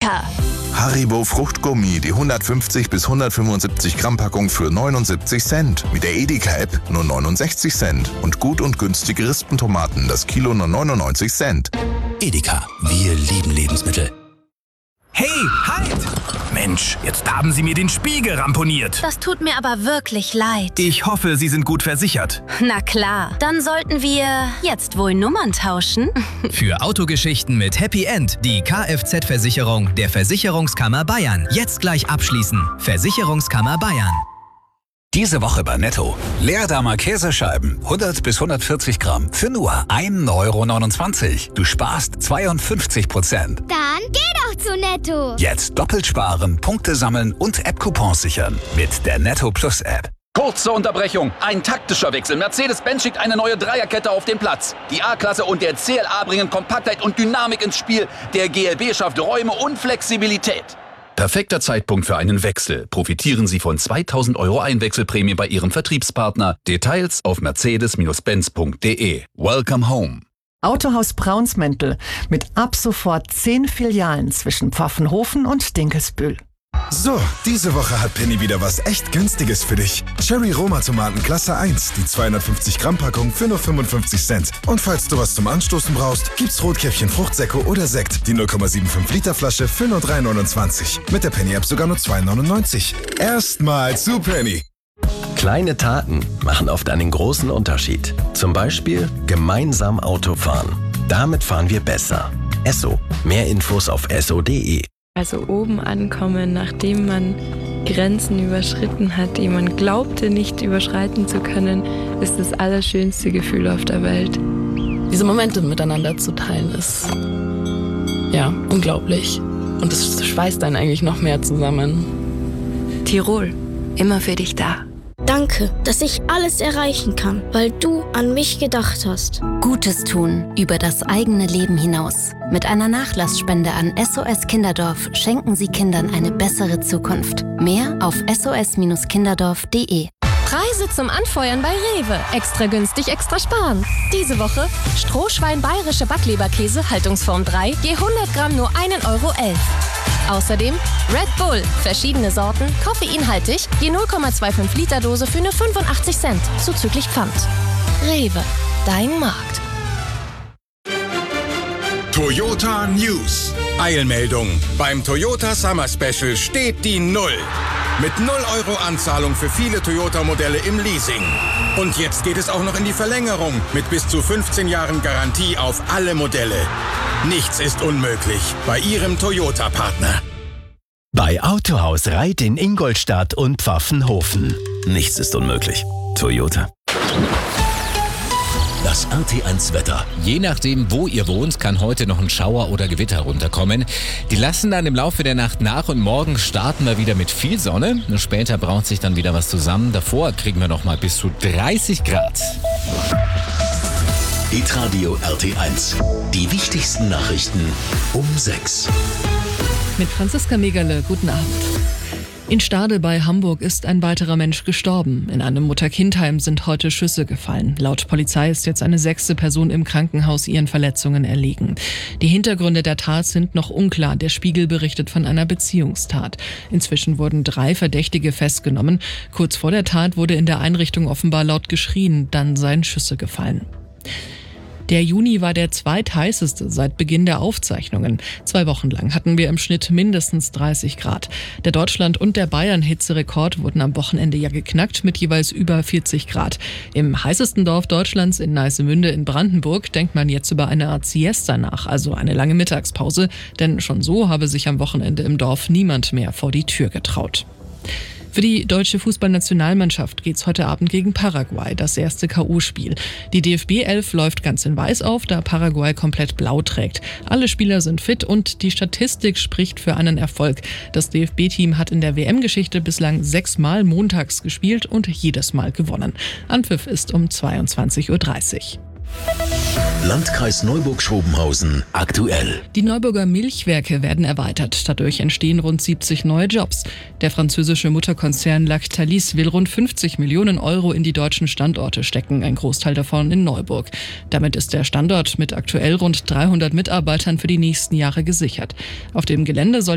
Edeka. Haribo Fruchtgummi, die 150 bis 175 Gramm Packung für 79 Cent. Mit der Edeka-App nur 69 Cent. Und gut und günstige Rispentomaten, das Kilo nur 99 Cent. Edeka, wir lieben Lebensmittel. Hey, halt! Mensch, jetzt haben Sie mir den Spiegel ramponiert. Das tut mir aber wirklich leid. Ich hoffe, Sie sind gut versichert. Na klar, dann sollten wir jetzt wohl Nummern tauschen. Für Autogeschichten mit Happy End die Kfz-Versicherung der Versicherungskammer Bayern. Jetzt gleich abschließen. Versicherungskammer Bayern. Diese Woche bei Netto. Leerdammer Käsescheiben, 100 bis 140 Gramm, für nur 1,29 €. Du sparst 52%. Dann geh doch zu Netto. Jetzt doppelt sparen, Punkte sammeln und App-Coupons sichern. Mit der Netto Plus App. Kurze Unterbrechung. Ein taktischer Wechsel. Mercedes-Benz schickt eine neue Dreierkette auf den Platz. Die A-Klasse und der CLA bringen Kompaktheit und Dynamik ins Spiel. Der GLB schafft Räume und Flexibilität. Perfekter Zeitpunkt für einen Wechsel. Profitieren Sie von 2.000 € Einwechselprämie bei Ihrem Vertriebspartner. Details auf mercedes-benz.de. Welcome home. Autohaus Braunsmäntel mit ab sofort 10 Filialen zwischen Pfaffenhofen und Dinkelsbühl. So, diese Woche hat Penny wieder was echt Günstiges für dich. Cherry Roma Tomaten Klasse 1, die 250 Gramm Packung für nur 55 Cent. Und falls du was zum Anstoßen brauchst, gibt's Rotkäppchen Fruchtsäcko oder Sekt, die 0,75 Liter Flasche für nur 3,29. Mit der Penny App sogar nur 2,99. Erstmal zu Penny. Kleine Taten machen oft einen großen Unterschied. Zum Beispiel gemeinsam Auto fahren. Damit fahren wir besser. Esso. Mehr Infos auf esso.de. Also oben ankommen, nachdem man Grenzen überschritten hat, die man glaubte nicht überschreiten zu können, ist das allerschönste Gefühl auf der Welt. Diese Momente miteinander zu teilen ist, ja, unglaublich. Und es schweißt einen eigentlich noch mehr zusammen. Tirol, immer für dich da. Danke, dass ich alles erreichen kann, weil du an mich gedacht hast. Gutes tun über das eigene Leben hinaus. Mit einer Nachlassspende an SOS Kinderdorf schenken Sie Kindern eine bessere Zukunft. Mehr auf sos-kinderdorf.de. Preise zum Anfeuern bei Rewe. Extra günstig, extra sparen. Diese Woche Strohschwein bayerische Backleberkäse, Haltungsform 3, je 100 Gramm nur 1,11 €. Außerdem Red Bull, verschiedene Sorten, koffeinhaltig, je 0,25 Liter Dose für nur 85 Cent, zuzüglich Pfand. Rewe, dein Markt. Toyota News. Eilmeldung. Beim Toyota Summer Special steht die 0. Mit 0 € Anzahlung für viele Toyota-Modelle im Leasing. Und jetzt geht es auch noch in die Verlängerung mit bis zu 15 Jahren Garantie auf alle Modelle. Nichts ist unmöglich bei Ihrem Toyota-Partner. Bei Autohaus Reit in Ingolstadt und Pfaffenhofen. Nichts ist unmöglich. Toyota. Das RT1 Wetter. Je nachdem, wo ihr wohnt, kann heute noch ein Schauer oder Gewitter runterkommen. Die lassen dann im Laufe der Nacht nach und morgen starten wir wieder mit viel Sonne. Nur später braut sich dann wieder was zusammen. Davor kriegen wir noch mal bis zu 30 Grad. Hitradio RT1. Die wichtigsten Nachrichten um 6. Mit Franziska Megerle, guten Abend. In Stade bei Hamburg ist ein weiterer Mensch gestorben. In einem Mutter-Kind-Heim sind heute Schüsse gefallen. Laut Polizei ist jetzt eine 6. Person im Krankenhaus ihren Verletzungen erlegen. Die Hintergründe der Tat sind noch unklar. Der Spiegel berichtet von einer Beziehungstat. Inzwischen wurden 3 Verdächtige festgenommen. Kurz vor der Tat wurde in der Einrichtung offenbar laut geschrien. Dann seien Schüsse gefallen. Der Juni war der zweitheißeste seit Beginn der Aufzeichnungen. 2 Wochen lang hatten wir im Schnitt mindestens 30 Grad. Der Deutschland- und der Bayern-Hitzerekord wurden am Wochenende ja geknackt mit jeweils über 40 Grad. Im heißesten Dorf Deutschlands in Neissemünde in Brandenburg denkt man jetzt über eine Art Siesta nach, also eine lange Mittagspause. Denn schon so habe sich am Wochenende im Dorf niemand mehr vor die Tür getraut. Für die deutsche Fußballnationalmannschaft geht's heute Abend gegen Paraguay, das erste K.O.-Spiel. Die DFB-11 läuft ganz in Weiß auf, da Paraguay komplett blau trägt. Alle Spieler sind fit und die Statistik spricht für einen Erfolg. Das DFB-Team hat in der WM-Geschichte bislang 6 Mal montags gespielt und jedes Mal gewonnen. Anpfiff ist um 22:30 Uhr. Landkreis Neuburg-Schrobenhausen aktuell. Die Neuburger Milchwerke werden erweitert. Dadurch entstehen rund 70 neue Jobs. Der französische Mutterkonzern Lactalis will rund 50 Millionen € in die deutschen Standorte stecken, ein Großteil davon in Neuburg. Damit ist der Standort mit aktuell rund 300 Mitarbeitern für die nächsten Jahre gesichert. Auf dem Gelände soll